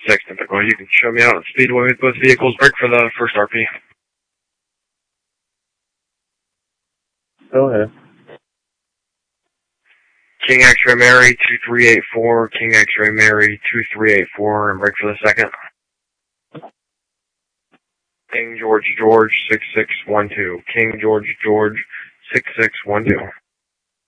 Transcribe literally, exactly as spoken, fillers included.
six, typical. You can show me out on Speedway with both vehicles. Break for the first R P. Go ahead. King X-Ray Mary, two three eight four, King X-Ray Mary, two three eight four, and break for the second. King George George, six six one two. King George George, six six one two.